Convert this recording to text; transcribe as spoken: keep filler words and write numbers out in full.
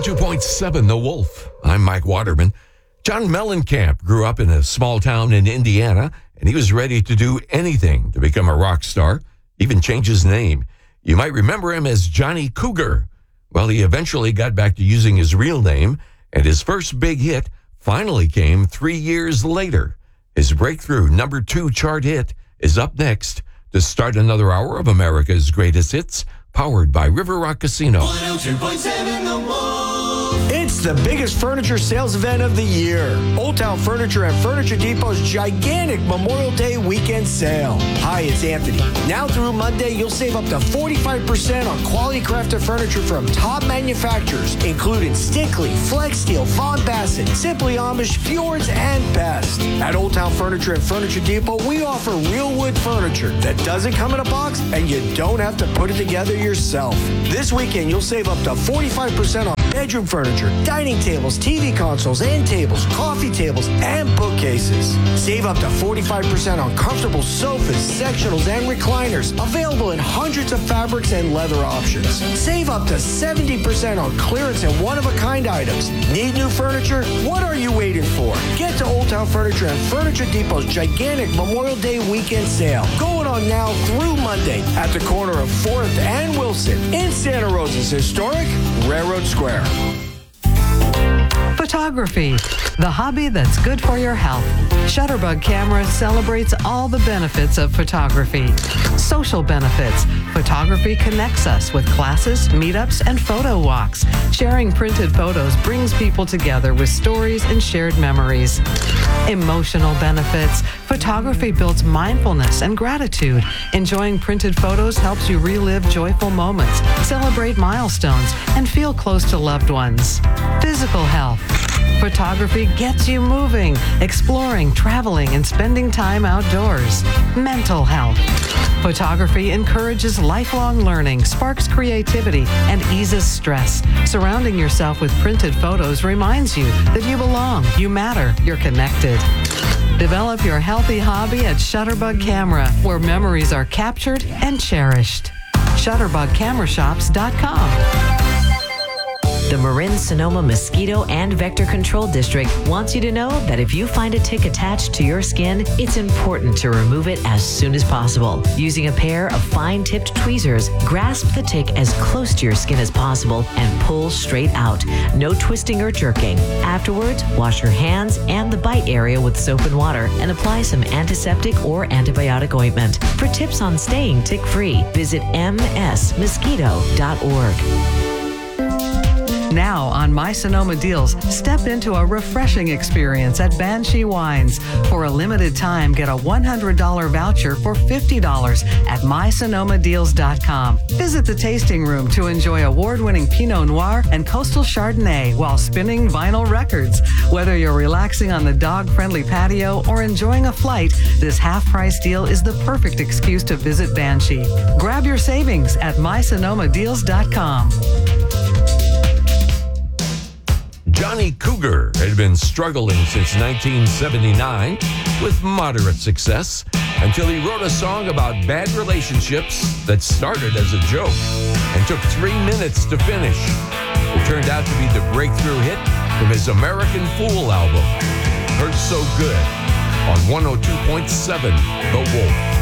two point seven The Wolf. I'm Mike Waterman. John Mellencamp grew up in a small town in Indiana, and he was ready to do anything to become a rock star, even change his name. You might remember him as Johnny Cougar. Well, he eventually got back to using his real name, and his first big hit finally came three years later. His breakthrough number two chart hit is up next to start another hour of America's Greatest Hits, powered by River Rock Casino. one oh two point seven The Wolf. It's the biggest furniture sales event of the year. Old Town Furniture and Furniture Depot's gigantic Memorial Day weekend sale. Hi, it's Anthony. Now through Monday, you'll save up to forty-five percent on quality crafted furniture from top manufacturers, including Stickley, Flexsteel, Von Bassett, Simply Amish, Fjords, and Best. At Old Town Furniture and Furniture Depot, we offer real wood furniture that doesn't come in a box and you don't have to put it together yourself. This weekend, you'll save up to forty-five percent on bedroom furniture, dining tables, T V consoles and tables, coffee tables, and bookcases. Save up to forty-five percent on comfortable sofas, sectionals, and recliners, available in hundreds of fabrics and leather options. Save up to seventy percent on clearance and one-of-a-kind items. Need new furniture? What are you waiting for? Get to Old Town Furniture and Furniture Depot's gigantic Memorial Day weekend sale, going on now through Monday at the corner of fourth and Wilson in Santa Rosa's historic Railroad Square. Photography, the hobby that's good for your health. Shutterbug Camera celebrates all the benefits of photography. Social benefits. Photography connects us with classes, meetups, and photo walks. Sharing printed photos brings people together with stories and shared memories. Emotional benefits. Photography builds mindfulness and gratitude. Enjoying printed photos helps you relive joyful moments, celebrate milestones, and feel close to loved ones. Physical health. Photography gets you moving, exploring, traveling, and spending time outdoors. Mental health. Photography encourages lifelong learning, sparks creativity, and eases stress. Surrounding yourself with printed photos reminds you that you belong, you matter, you're connected. Develop your healthy hobby at Shutterbug Camera, where memories are captured and cherished. shutterbug camera shops dot com. The Marin-Sonoma Mosquito and Vector Control District wants you to know that if you find a tick attached to your skin, it's important to remove it as soon as possible. Using a pair of fine-tipped tweezers, grasp the tick as close to your skin as possible and pull straight out. No twisting or jerking. Afterwards, wash your hands and the bite area with soap and water and apply some antiseptic or antibiotic ointment. For tips on staying tick-free, visit m s mosquito dot org. Now on My Sonoma Deals, step into a refreshing experience at Banshee Wines. For a limited time, get a one hundred dollars voucher for fifty dollars at my sonoma deals dot com. Visit the tasting room to enjoy award-winning Pinot Noir and Coastal Chardonnay while spinning vinyl records. Whether you're relaxing on the dog-friendly patio or enjoying a flight, this half-price deal is the perfect excuse to visit Banshee. Grab your savings at my sonoma deals dot com. Johnny Cougar had been struggling since nineteen seventy-nine with moderate success until he wrote a song about bad relationships that started as a joke and took three minutes to finish. It turned out to be the breakthrough hit from his American Fool album, Hurt So Good, on one oh two point seven The Wolf.